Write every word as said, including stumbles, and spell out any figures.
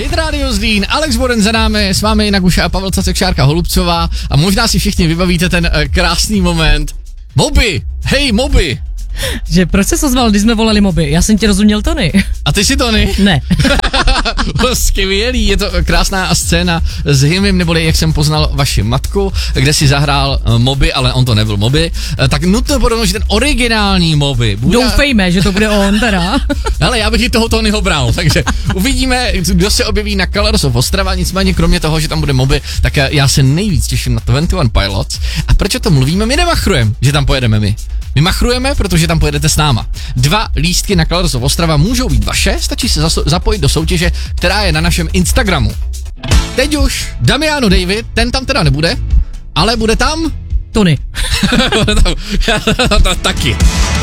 Hit Radio Zlín, Alex Boren za námi, s vámi jinak už a Pavel Cacek, Šárka Holubcová a možná si všichni vybavíte ten uh, krásný moment. Moby, hej Moby. Že proč se ozval, když jsme volali Moby? Já jsem ti rozuměl, Tony. A ty si Tony? Ne. Skvělý, je to krásná scéna s Hymim, neboli jak jsem poznal vaši matku, kde si zahrál Moby, ale on to nebyl Moby. Tak nutno porovnat, že ten originální Moby bude... Doufejme, že to bude on teda. Ale já bych i toho Tonyho bral, takže uvidíme, kdo se objeví na Colors of Ostrava, nicméně kromě toho, že tam bude Moby, tak já se nejvíc těším na dvacet jedna Pilots. A proč o tom mluvíme? My nemachrujeme, že tam pojedeme my. My machrujeme, protože tam pojedete s náma. Dva lístky na Colors of Ostrava můžou být vaše, stačí se zaso- zapojit do soutěže, která je na našem Instagramu. Teď už Damiano David, ten tam teda nebude, ale bude tam... Tony. Taky.